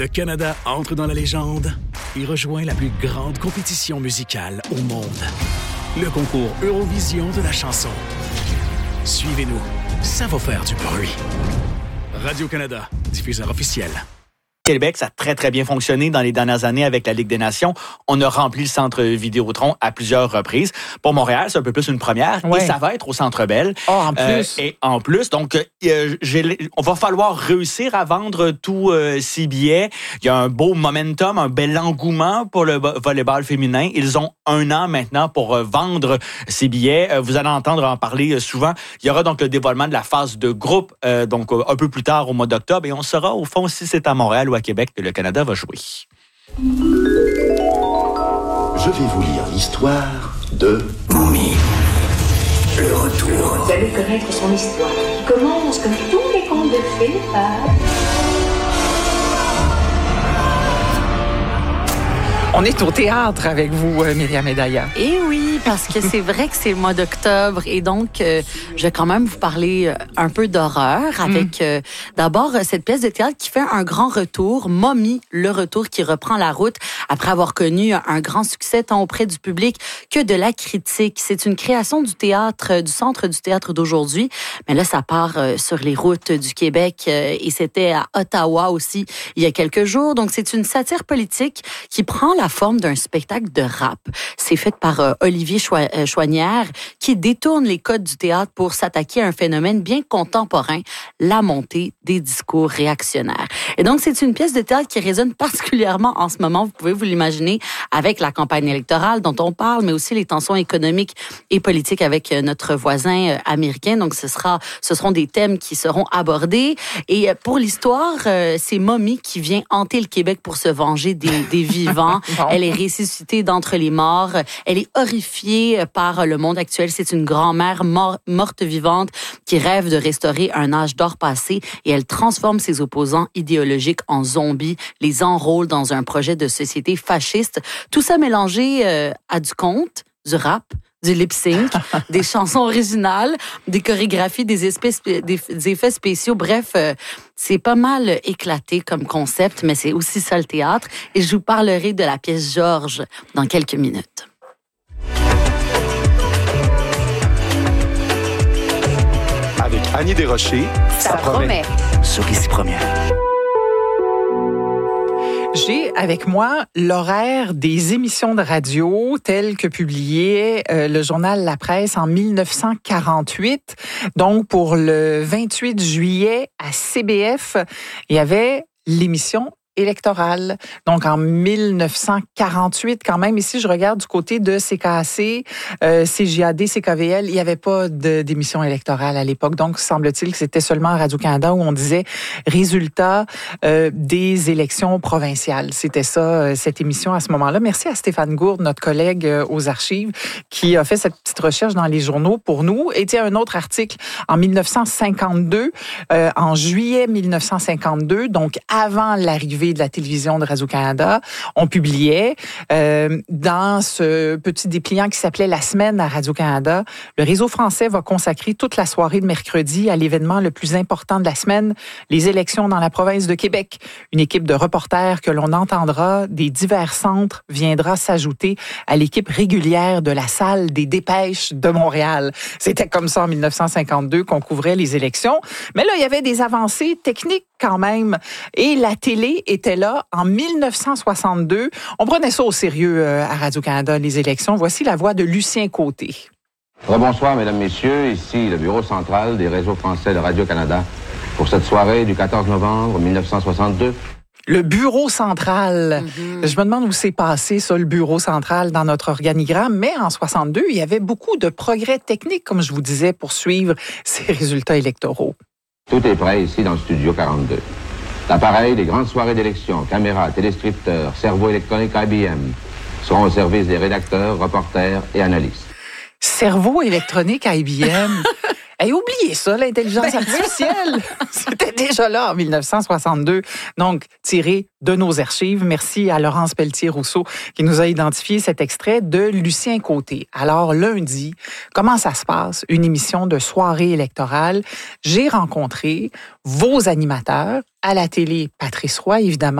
Le Canada entre dans la légende et rejoint la plus grande compétition musicale au monde. Le concours Eurovision de la chanson. Suivez-nous, ça va faire du bruit. Radio-Canada, diffuseur officiel. Québec, ça a très, très bien fonctionné dans les dernières années avec la Ligue des Nations. On a rempli le centre Vidéotron à plusieurs reprises. Pour Montréal, c'est un peu plus une première. Ouais. Et ça va être au Centre Bell. Oh, en plus. Et en plus, donc, on va falloir réussir à vendre tous ces billets. Il y a un beau momentum, un bel engouement pour le volleyball féminin. Ils ont 1 an maintenant pour vendre ces billets. Vous allez entendre en parler souvent. Il y aura donc le dévoilement de la phase de groupe, donc un peu plus tard au mois d'octobre. Et on saura, au fond, si c'est à Montréal ou à Québec que le Canada va jouer. Je vais vous lire l'histoire de Mommy. Le retour. Vous allez connaître son histoire, qui commence comme tous les contes de fées par... On est au théâtre avec vous, Myriam Edaya. Et oui, parce que c'est vrai que c'est le mois d'octobre et donc je vais quand même vous parler un peu d'horreur avec d'abord cette pièce de théâtre qui fait un grand retour, Mommy, le retour qui reprend la route après avoir connu un grand succès tant auprès du public que de la critique. C'est une création du théâtre, du Centre du théâtre d'aujourd'hui, mais là ça part sur les routes du Québec et c'était à Ottawa aussi il y a quelques jours. Donc c'est une satire politique qui prend la forme d'un spectacle de rap. C'est fait par Olivier Chouanière qui détourne les codes du théâtre pour s'attaquer à un phénomène bien contemporain, la montée des discours réactionnaires. Et donc, c'est une pièce de théâtre qui résonne particulièrement en ce moment, vous pouvez vous l'imaginer, avec la campagne électorale dont on parle, mais aussi les tensions économiques et politiques avec notre voisin américain. Donc, ce seront des thèmes qui seront abordés. Et pour l'histoire, c'est Mommy qui vient hanter le Québec pour se venger des vivants. Elle est ressuscitée d'entre les morts. Elle est horrifiée par le monde actuel. C'est une grand-mère morte vivante qui rêve de restaurer un âge d'or passé et elle transforme ses opposants idéologiques en zombies, les enrôle dans un projet de société fasciste. Tout ça mélangé à du conte, du rap, du lip-sync, des chansons originales, des chorégraphies, des effets spéciaux. Bref, c'est pas mal éclaté comme concept, mais c'est aussi ça le théâtre. Et je vous parlerai de la pièce Georges dans quelques minutes. Avec Annie Desrochers, Ça promet. Sur Ici Première. J'ai avec moi l'horaire des émissions de radio telles que publiées le journal La Presse en 1948. Donc, pour le 28 juillet à CBF, il y avait l'émission électorale. Donc, en 1948, quand même, ici, je regarde du côté de CKAC, CJAD, CKVL, il n'y avait pas d'émission électorale à l'époque. Donc, semble-t-il que c'était seulement à Radio-Canada où on disait résultats des élections provinciales. C'était ça, cette émission à ce moment-là. Merci à Stéphane Gourde, notre collègue aux archives, qui a fait cette petite recherche dans les journaux pour nous. Et il y a un autre article en 1952, en juillet 1952, donc avant l'arrivée de la télévision de Radio-Canada, on publiait dans ce petit dépliant qui s'appelait La Semaine à Radio-Canada, le réseau français va consacrer toute la soirée de mercredi à l'événement le plus important de la semaine, les élections dans la province de Québec. Une équipe de reporters que l'on entendra des divers centres viendra s'ajouter à l'équipe régulière de la salle des dépêches de Montréal. C'était comme ça en 1952 qu'on couvrait les élections. Mais là, il y avait des avancées techniques quand même. Et la télé était là en 1962. On prenait ça au sérieux à Radio-Canada, les élections. Voici la voix de Lucien Côté. Bonsoir, mesdames, messieurs. Ici le bureau central des réseaux français de Radio-Canada pour cette soirée du 14 novembre 1962. Le bureau central. Je me demande où c'est passé, ça, le bureau central dans notre organigramme. Mais en 62, il y avait beaucoup de progrès techniques, comme je vous disais, pour suivre ces résultats électoraux. Tout est prêt ici dans le studio 42. L'appareil des grandes soirées d'élection, caméras, téléscripteurs, cerveau électronique IBM seront au service des rédacteurs, reporters et analystes. Cerveau électronique IBM. Hey, oubliez ça, l'intelligence artificielle. C'était déjà là en 1962. Donc, tiré de nos archives. Merci à Laurence Pelletier-Rousseau qui nous a identifié cet extrait de Lucien Côté. Alors, lundi, comment ça se passe? Une émission de soirée électorale. J'ai rencontré vos animateurs à la télé, Patrice Roy, évidemment.